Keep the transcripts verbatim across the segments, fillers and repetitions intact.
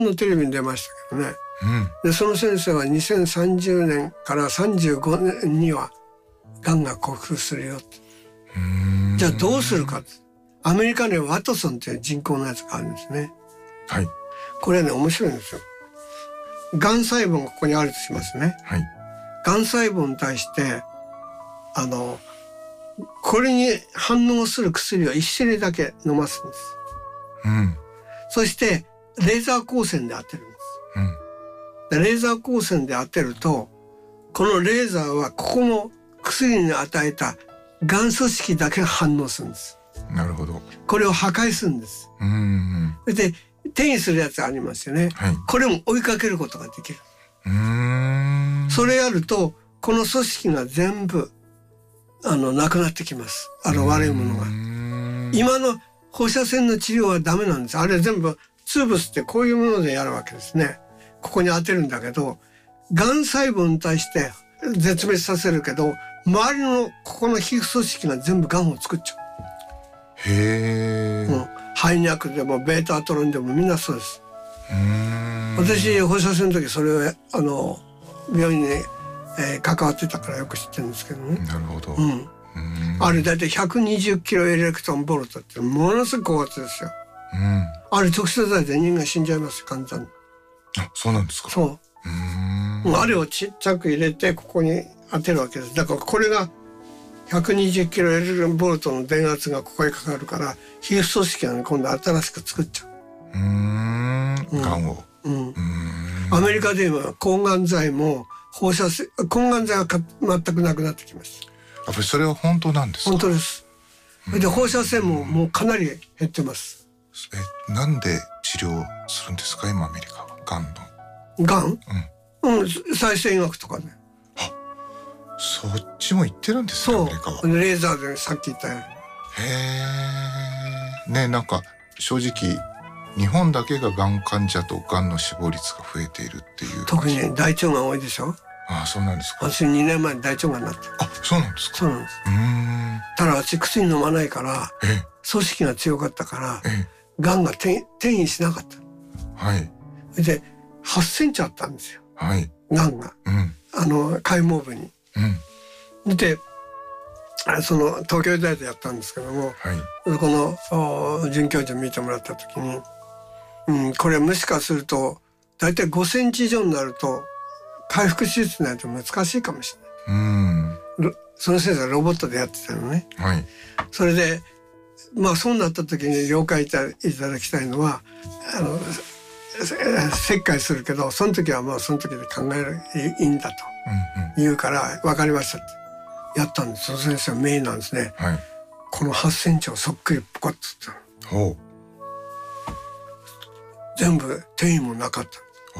のテレビに出ましたけどね、 うん、 でその先生はにせんさんじゅうねんからさんじゅうごねんにはがんが克服するよって。 うーんじゃあどうするかって。アメリカにはワトソンっていう人工のやつがあるんですね。 はいこれね面白いんですよ。がん細胞がここにあるとしますね。 はい。 がん細胞に対してあのこれに反応する薬を一種類だけ飲ますんです。 うん。 そしてレーザー光線で当てるんです。 うん。 でレーザー光線で当てるとこのレーザーはここの薬に与えたがん組織だけが反応するんです。 なるほど。 これを破壊するんです。 うんうん。 で転移するやつありますよね、 はい。 これも追いかけることができる。 うーん。 それやるとこの組織が全部あのなくなってきます。あの悪いものが。今の放射線の治療はダメなんです。あれ全部ツーブスってこういうものでやるわけですね。ここに当てるんだけどがん細胞に対して絶滅させるけど周りのここの皮膚組織が全部がんを作っちゃへえ、 う、うん、肺脈でもベータアトロンでもみんなそうです。 うーん。 私放射線の時それをあの病院に、えー、関わってたからよく知ってるんですけどね。 なるほど。 うん、 うーん。 あれだいたいひゃくにじゅっキロエレクトンボルトってものすごく高圧ですよ。 うん。 あれ直接剤で人間死んじゃいますよ簡単に。 あ、そうなんですか。 そう。 うーん。 あれをちっちゃく入れてここに当てるわけです。だからこれがひゃくにじゅっキロエレクトンボルトの電圧がここにかかるから皮膚組織が、ね、今度新しく作っちゃうーん。がんを。 う。うん。 うーん。 アメリカで今抗がん剤も放射線抗がん剤はか全くなくなってきました。 やっぱりそれは本当なんですか。 本当です。で放射線ももうかなり減ってます。 え、なんで治療するんですか今アメリカはがんの。 がん？うん、再生医学とかね。 そっちも行ってるんですねアメリカは。 レーザーでさっき言ったように。 へえ。ね、なんか正直日本だけががん患者とがんの死亡率が増えているっていう。 特に大腸がん多いでしょ。 ああ、そうなんですか。 私にねんまえに大腸がんになって。 あ、そうなんですか。 そうなんです。 うーん。 ただ私薬飲まないからえ、 組織が強かったからえ、 がんが転転移しなかった。 はいではちセンチあったんですよはい。 がんが、 うん。 あの開毛部に。 うん。 でその東京大でやったんですけども、 はい。 この准教授に見てもらった時に、うん、これもしかすると大体ごセンチ以上になると回復手術ないと難しいかもしれない。 うん。 その先生はロボットでやってたのね。 はい。 それでまあそうなった時に了解いただきたいのはあの切開するけどその時はもうその時で考えるいいんだと言うから分かりましたってやったんです。その先生は名医なんですね。 はい。 このはちセンチをそっくりポコッとつったほう。 全部転移もなかった。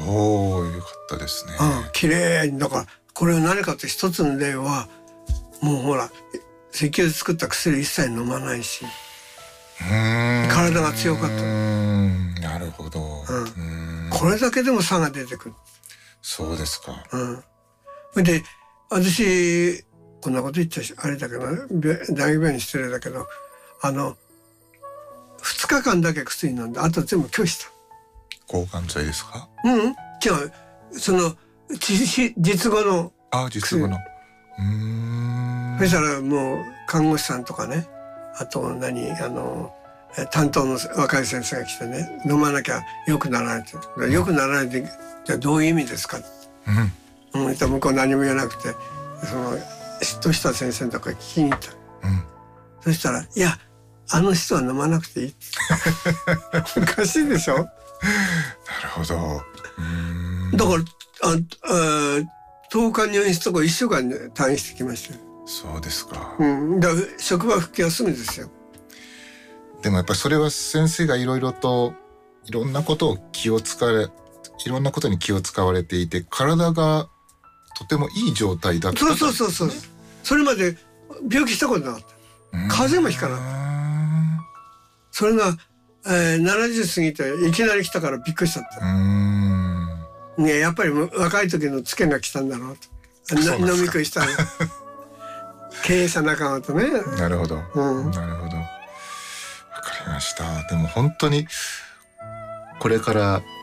おお、よかったですね。 うん、綺麗に。だからこれは何かって一つの例はもうほら石油で作った薬一切飲まないし、 うーん、 体が強かった。 うーん、なるほど、 うん、 うーん、 これだけでも差が出てくる。 そうですか。 うん、で私こんなこと言っちゃあれだけど大学病院失礼だけどあのふつかかんだけ薬飲んであと全部拒否した。 抗がん剤ですか。 うん違うその術後のあ術後のうーんそしたらもう看護師さんとかねあと何あの担当の若い先生が来てね飲まなきゃ良くならないって良くならないでじゃあどういう意味ですか。うん、うん、向こう何も言えなくてその嫉妬した先生のとこ聞きに行った、うん、そしたらいやあの人は飲まなくていいっておかしいでしょ。なるほど。うーんだからああとおか入院したとこいっしゅうかんで退院してきましたよ。 そうですか。 うん、だから職場復帰はすぐですよ。 でもやっぱりそれは先生がいろいろといろんなことを気を使われいろんなことに気を使われていて体がとてもいい状態だった、ね、 そうそうそうそう。それまで病気したことなかった。風邪もひかなかった。それが、えー、ななじゅう過ぎていきなり来たからびっくりしちゃった。うーん、ね、やっぱり若い時のツケが来たんだろうと。飲み食いしたの経営者仲間とね。 なるほど、うん、なるほど、わかりました。でも本当にこれから